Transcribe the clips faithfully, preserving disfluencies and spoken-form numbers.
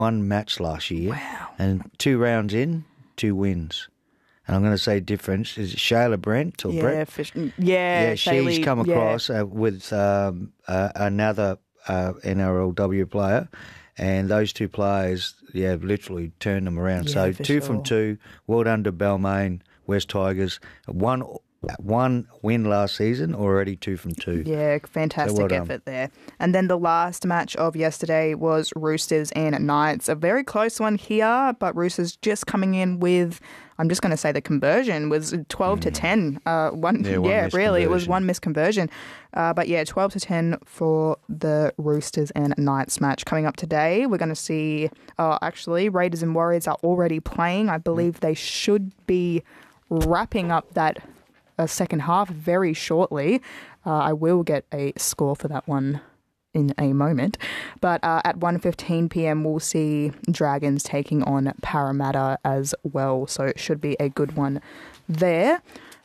one match last year. Wow. And two rounds in, two wins. And I'm going to say difference. Is it Shayla Brent or yeah, Brett? Fish, yeah, yeah, she's Shaylee, come yeah. across uh, with um, uh, another uh, N R L W player, and those two players, yeah, literally turned them around. Yeah, so for two sure. from two. Well done to Balmain, West Tigers. One one win last season, already two from two. Yeah, fantastic So well done. effort there. And then the last match of yesterday was Roosters and Knights. A very close one here, but Roosters just coming in with, I'm just going to say the conversion was twelve to ten. Uh, one, Yeah, yeah, one missed really, it was conversion. one missed conversion. Uh, but yeah, twelve to ten for the Roosters and Knights match. Coming up today, we're going to see, uh, actually, Raiders and Warriors are already playing. I believe they should be wrapping up that a second half very shortly. Uh, I will get a score for that one in a moment. But uh, at one fifteen p.m. we'll see Dragons taking on Parramatta as well. So it should be a good one there.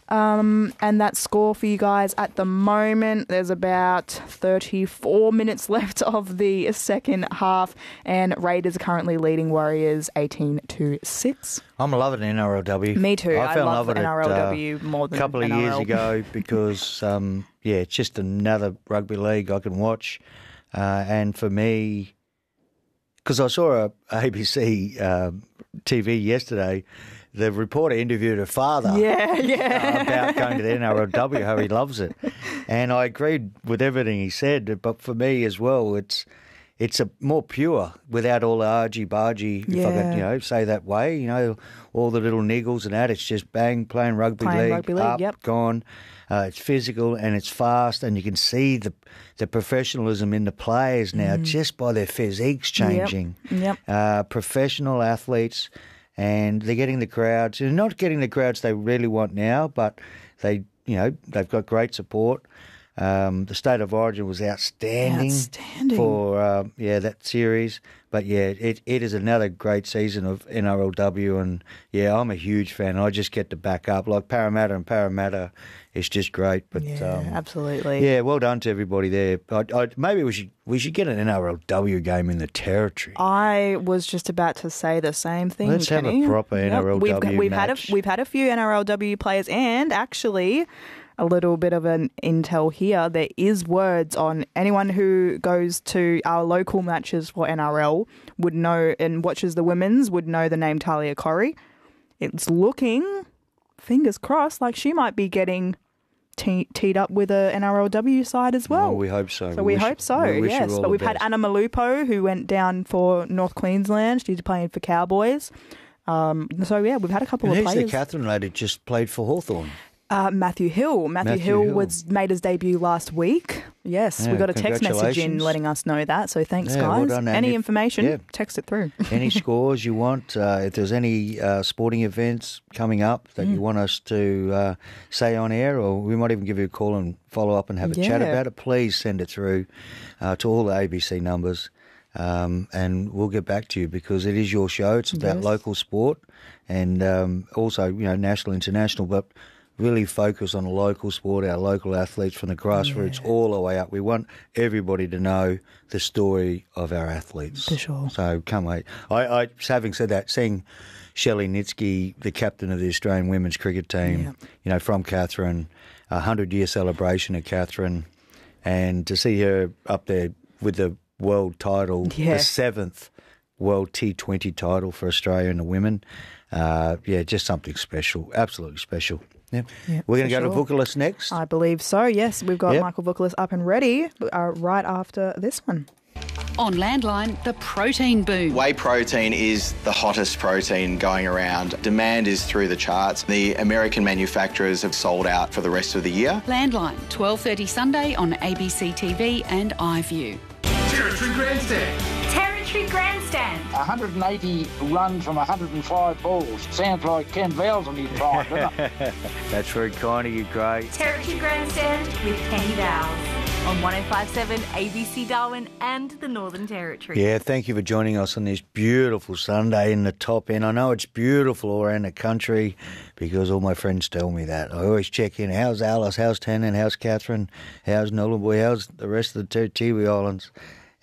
Um, and that score for you guys at the moment, there's about thirty-four minutes left of the second half, and Raiders are currently leading Warriors eighteen to six. I'm loving N R L W. Me too. I, I fell in love love with N R L W it more uh, than a couple of N R L. years ago because, um, yeah, it's just another rugby league I can watch. Uh, and for me, because I saw a A B C uh, T V yesterday, the reporter interviewed her father Yeah, yeah. uh, about going to the N R L W, how he loves it. And I agreed with everything he said. But for me as well, it's it's a more pure without all the argy-bargy, if I Yeah. could, you know, say that way. You know, all the little niggles and that. It's just bang, playing rugby Playing league, rugby league, up, yep. gone. Uh, it's physical and it's fast, and you can see the the professionalism in the players now just by their physiques changing. Mm. Yep. Uh, professional athletes, and they're getting the crowds. They're not getting the crowds they really want now, but they, you know, they've got great support. Um, the State of Origin was outstanding, Outstanding. for uh, yeah that series. But yeah, it it is another great season of N R L W, and yeah, I'm a huge fan. I just get to back up like Parramatta and Parramatta. It's just great. But Yeah, um, absolutely. yeah, well done to everybody there. I, I, maybe we should we should get an N R L W game in the Territory. I was just about to say the same thing. Let's have a Kenny. proper N R L W we've, we've had match. a we've had a few N R L W players, and actually a little bit of an intel here. There is words on anyone who goes to our local matches for N R L would know and watches the women's would know the name Talia Corey. It's looking, fingers crossed, like she might be getting te- teed up with a N R L W side as well. Oh, we hope so. So we, wish- hope so, we wish her yes. all But the we've had best. Anna Malupo, who went down for North Queensland. She's playing for Cowboys. Um, so, yeah, we've had a couple And of who's the players. Catherine lady just played for Hawthorn? Uh, Matthew Hill. Matthew, Matthew Hill, Hill. was made his debut last week. Yes, Yeah, we got a text message in congratulations. letting us know that. So thanks, Yeah, well guys. done, and Any if- information, yeah. text it through. Any scores you want? Uh, if there's any uh, sporting events coming up that Mm. you want us to uh, say on air, or we might even give you a call and follow up and have a chat Yeah. about it, please send it through uh, to all the A B C numbers. Um, and we'll get back to you because it is your show. It's about Yes. local sport and um, also, you know, national, international, but really focus on local sport, our local athletes from the grassroots all the way up. We want everybody to know the story of our athletes. For sure. So come mate. I, I having said that, seeing Shelley Nitsky, the captain of the Australian women's cricket team, Yeah. you know, from Catherine, a hundred year celebration at Catherine, and to see her up there with the world title, Yeah. the seventh world T twenty title for Australia and the women. Uh, yeah, just something special, absolutely special. Yeah. Yeah, We're going to for go sure. to Vukalis next. I believe so, yes. We've got Yep. Michael Vukalis up and ready uh, right after this one. On Landline, the protein boom. Whey protein is the hottest protein going around. Demand is through the charts. The American manufacturers have sold out for the rest of the year. Landline, twelve thirty Sunday on A B C T V and iView. Territory Grandstand. Territory Grandstand. one hundred eighty runs from one hundred five balls. Sounds like Ken Vales on his time, doesn't it? That's very kind of you, Gray. Territory Grandstand with Kenny Dowles on one oh five point seven A B C Darwin and the Northern Territory. Yeah, thank you for joining us on this beautiful Sunday in the top end. I know it's beautiful all around the country because all my friends tell me that. I always check in. How's Alice? How's Tannen? How's Catherine? How's Nullarbor? How's the rest of the two Tiwi Islands?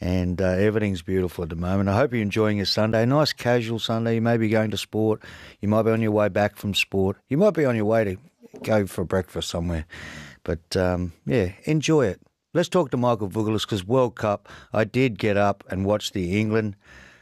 and uh, everything's beautiful at the moment. I hope you're enjoying your Sunday. A nice casual Sunday. You may be going to sport. You might be on your way back from sport. You might be on your way to go for breakfast somewhere. But, um, yeah, enjoy it. Let's talk to Michael Vougoulis because World Cup, I did get up and watch the England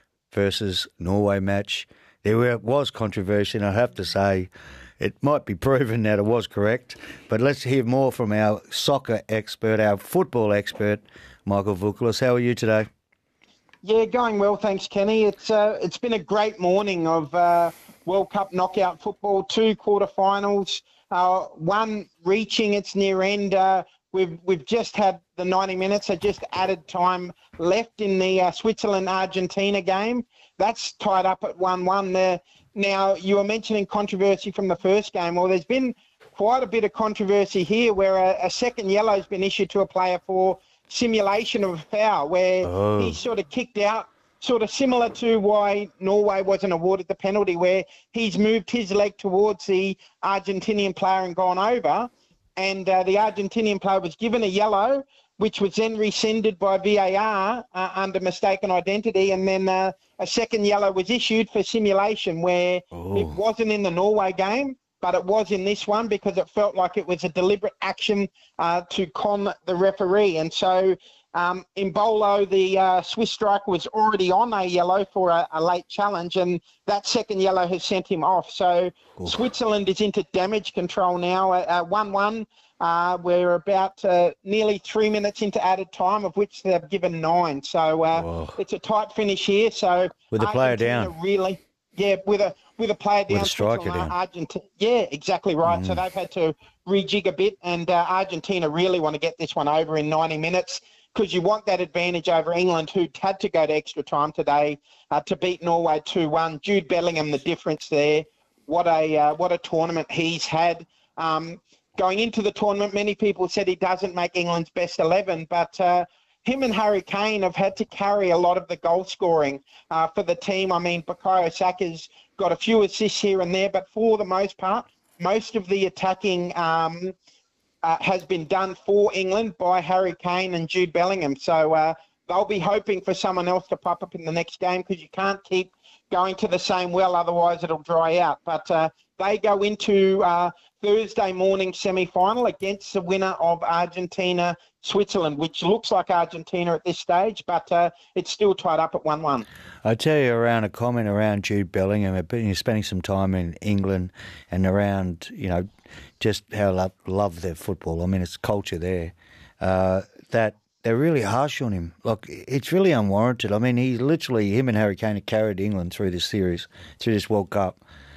versus Norway match. There was controversy, and I have to say it might be proven that it was correct. But let's hear more from our soccer expert, our football expert, Michael Vougoulis. How are you today? Yeah, going well, thanks, Kenny. It's uh, it's been a great morning of uh, World Cup knockout football. Two quarterfinals, uh, one reaching its near end. Uh, we've we've just had the ninety minutes. So just added time left in the uh, Switzerland-Argentina game. That's tied up at one one there. Now, you were mentioning controversy from the first game. Well, there's been quite a bit of controversy here where a, a second yellow has been issued to a player for simulation of a foul, where oh. he's sort of kicked out, sort of similar to why Norway wasn't awarded the penalty, where he's moved his leg towards the Argentinian player and gone over, and uh, the Argentinian player was given a yellow, which was then rescinded by V A R uh, under mistaken identity, and then uh, a second yellow was issued for simulation, where oh. it wasn't in the Norway game, but it was in this one because it felt like it was a deliberate action uh, to con the referee. And so um, Embolo, the uh, Swiss striker, was already on a yellow for a, a late challenge, and that second yellow has sent him off. So Oof. Switzerland is into damage control now at one one. Uh, we're about uh, nearly three minutes into added time, of which they've given nine. So uh, it's a tight finish here. So with the player down, really, yeah, with a with a player down, with a striker down. Argentina, yeah, exactly right. Mm. So they've had to rejig a bit, and uh, Argentina really want to get this one over in ninety minutes because you want that advantage over England, who had to go to extra time today uh, to beat Norway two one. Jude Bellingham, the difference there. What a uh, what a tournament he's had. Um, Going into the tournament, many people said he doesn't make England's best eleven, but uh, him and Harry Kane have had to carry a lot of the goal scoring uh, for the team. I mean, Bukayo Saka's got a few assists here and there, but for the most part, most of the attacking um, uh, has been done for England by Harry Kane and Jude Bellingham. So uh, they'll be hoping for someone else to pop up in the next game because you can't keep going to the same well, otherwise it'll dry out. But uh, they go into uh, Thursday morning semi-final against the winner of Argentina-Switzerland, which looks like Argentina at this stage, but uh, it's still tied up at one one. I tell you, around a comment around Jude Bellingham, you're spending some time in England and around, you know, just how I love, love their football. I mean, it's culture there. Uh, that they're really harsh on him. Like, it's really unwarranted. I mean, he literally, him and Harry Kane have carried England through this series, through this World Cup.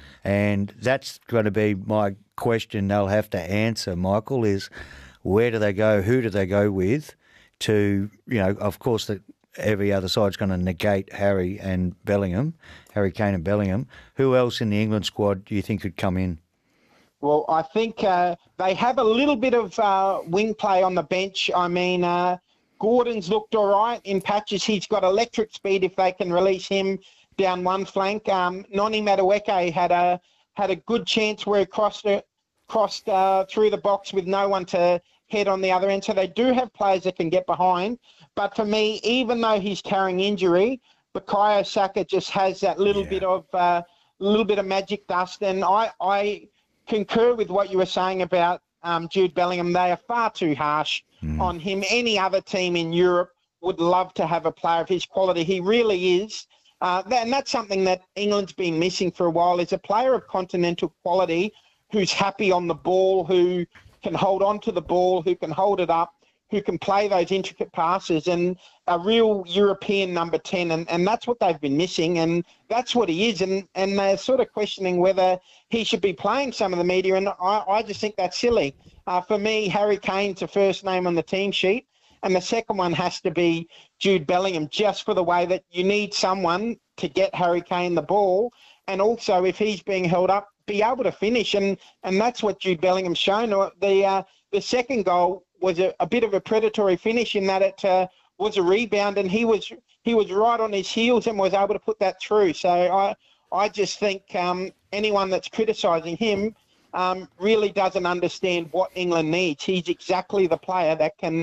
And that's going to be my question they'll have to answer, Michael, is where do they go, who do they go with to, you know, of course, that every other side's going to negate Harry and Bellingham, Harry Kane and Bellingham. Who else in the England squad do you think could come in? Well, I think uh, they have a little bit of uh, wing play on the bench. I mean, uh, Gordon's looked all right in patches. He's got electric speed if they can release him down one flank. Um, Noni Madueke had a had a good chance where he crossed it, crossed uh, through the box with no one to head on the other end. So they do have players that can get behind. But for me, even though he's carrying injury, Bukayo Saka just has that little yeah. bit of uh, little bit of magic dust. And I, I concur with what you were saying about um, Jude Bellingham. They are far too harsh mm. on him. Any other team in Europe would love to have a player of his quality. He really is. Uh, and that's something that England's been missing for a while, is a player of continental quality who's happy on the ball, who can hold on to the ball, who can hold it up, who can play those intricate passes, and a real European number ten. And, and that's what they've been missing, and that's what he is. And, and they're sort of questioning whether he should be playing some of the media, and I, I just think that's silly. Uh, for me, Harry Kane's the first name on the team sheet, and the second one has to be Jude Bellingham, just for the way that you need someone to get Harry Kane the ball. And also, if he's being held up, be able to finish. And, and that's what Jude Bellingham's shown. The uh, the second goal was a, a bit of a predatory finish in that it uh, was a rebound, and he was he was right on his heels and was able to put that through. So I, I just think um, anyone that's criticising him um, really doesn't understand what England needs. He's exactly the player that can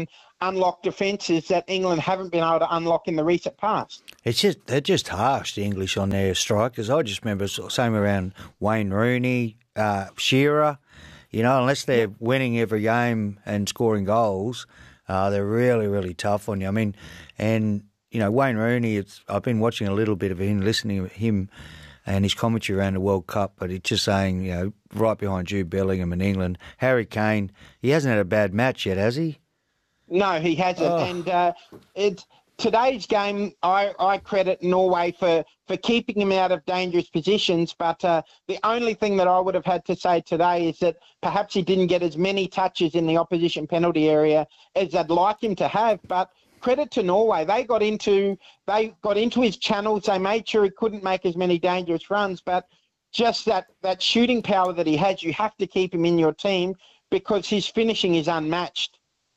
unlock defences that England haven't been able to unlock in the recent past. It's just they're just harsh, the English on their strikers. I just remember same around Wayne Rooney, uh, Shearer. You know, unless they're winning every game and scoring goals, uh, they're really, really tough on you. I mean, and you know, Wayne Rooney. It's, I've been watching a little bit of him, listening to him and his commentary around the World Cup, but it's just saying, you know, right behind Jude Bellingham in England. Harry Kane, he hasn't had a bad match yet, has he? No, he hasn't. Oh. And uh, it's today's game, I, I credit Norway for, for keeping him out of dangerous positions, but uh, the only thing that I would have had to say today is that perhaps he didn't get as many touches in the opposition penalty area as I'd like him to have, but credit to Norway. They got into they got into his channels. They made sure he couldn't make as many dangerous runs, but just that, that shooting power that he has, you have to keep him in your team because his finishing is unmatched.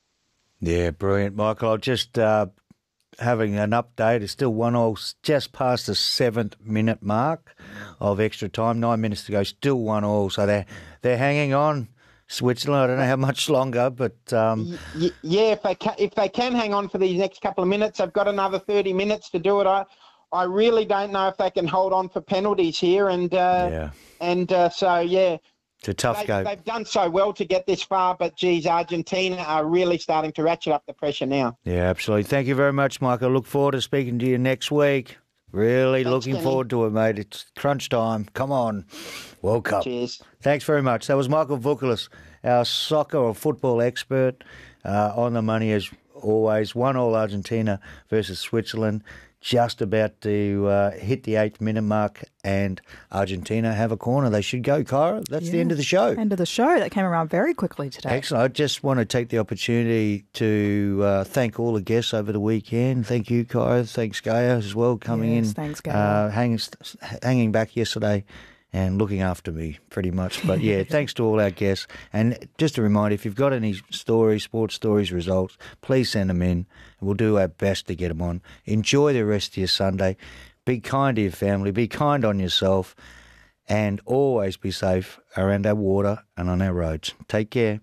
Yeah, brilliant, Michael. I'll just uh, having an update. It's still one all, just past the seventh minute mark of extra time. Nine minutes to go. Still one all. So they're they're hanging on. Switzerland, I don't know how much longer, but um... y- yeah, if they can, if they can hang on for these next couple of minutes, they've got another thirty minutes to do it. I, I really don't know if they can hold on for penalties here, and uh, yeah, and uh, so yeah, it's a tough they, go. They've done so well to get this far, but geez, Argentina are really starting to ratchet up the pressure now. Yeah, absolutely. Thank you very much, Michael. Look forward to speaking to you next week. Really Thanks, looking Kenny. forward to it, mate. It's crunch time. Come on. World Cup. Cheers. Thanks very much. That was Michael Voukolis, our soccer or football expert, uh, on the money as always. One all Argentina versus Switzerland. Just about to uh, hit the eighth minute mark, and Argentina have a corner. They should go, Kyra. That's yeah. the end of the show. End of the show. That came around very quickly today. Excellent. I just want to take the opportunity to uh, thank all the guests over the weekend. Thank you, Kyra. Thanks, Gaia, as well, coming yes, in. Thanks, Gaia. Uh, hanging, hanging back yesterday and looking after me pretty much. But yeah, thanks to all our guests. And just a reminder, if you've got any stories, sports stories, results, please send them in. We'll do our best to get them on. Enjoy the rest of your Sunday. Be kind to your family. Be kind on yourself. And always be safe around our water and on our roads. Take care.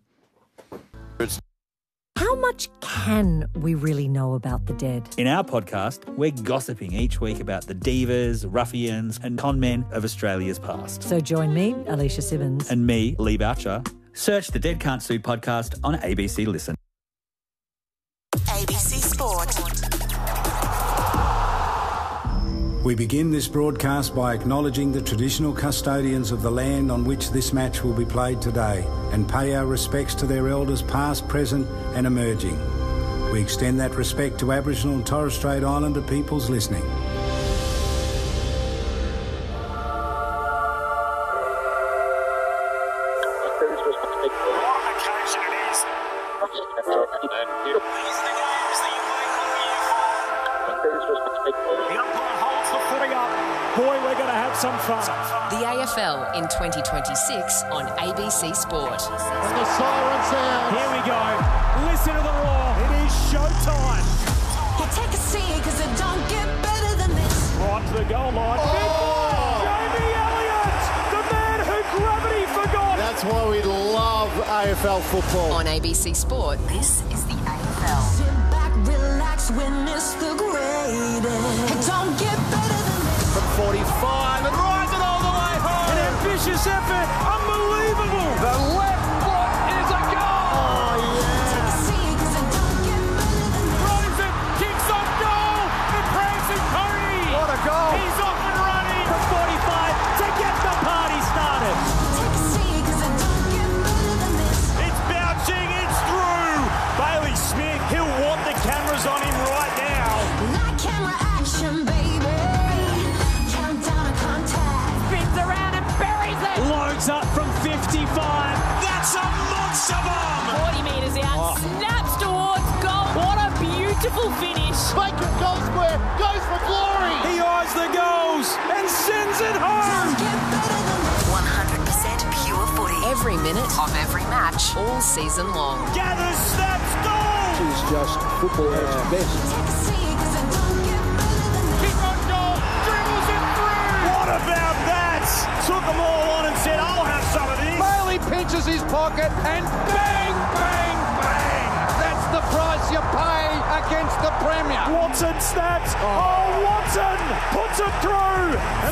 How much can we really know about the dead? In our podcast, we're gossiping each week about the divas, ruffians and con men of Australia's past. So join me, Alicia Simmons. And me, Lee Boucher. Search the Dead Can't Sue podcast on A B C Listen. A B C Sport. We begin this broadcast by acknowledging the traditional custodians of the land on which this match will be played today and pay our respects to their elders past, present and emerging. We extend that respect to Aboriginal and Torres Strait Islander peoples listening. Some fun. The A F L in twenty twenty-six on A B C Sport. And the siren sound. Here we go. Listen to the roar. It is showtime. You take a seat because it don't get better than this. Right to the goal line. Oh. Jamie Elliott, the man who gravity forgot. That's why we love A F L football. On A B C Sport, this is the A F L. Sit back, relax, witness the greatest. It don't get better than this. From forty-five and drives it all the way home. An ambitious effort, unbelievable. The left foot is a goal. Oh yeah. Take a seat because it don't get better than this. Throws it, kicks off goal. The prancing pony. What a goal. He's off and running from forty-five to get the party started. Take a seat because it don't get better than this. It's bouncing, it's through. Bailey Smith, he'll want the cameras on him right now. Like camera action, baby. Loads up from fifty-five. That's a monster bomb. forty metres out. Oh. Snaps towards goal. What a beautiful finish. Bacon goal square. Goes for glory. He eyes the goals and sends it home. one hundred percent pure footy. Every minute of every match. All season long. Gathers, snaps, goal. She's just football at its best. Kick on goal. Dribbles it through. What about that? Took them all on and said, I'll have some of this. Bailey pinches his pocket and bang, bang, bang. That's the price you pay. against the Premier. Watson snaps. Oh, Watson puts it through.